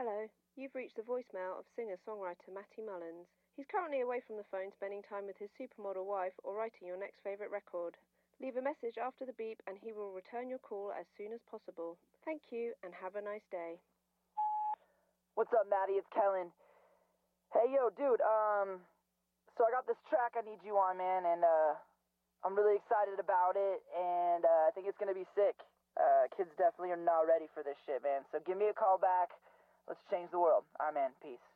Hello, you've reached the voicemail of singer-songwriter Matty Mullins. He's currently away from the phone spending time with his supermodel wife or writing your next favourite record. Leave a message after the beep and he will return your call as soon as possible. Thank you and have a nice day. What's up, Matty? It's Kellen. Hey, yo, dude, so I got this track I need you on, man, and, I'm really excited about it, and, I think it's gonna be sick. Kids definitely are not ready for this shit, man, so give me a call back. Let's change the world. All right, man. Peace.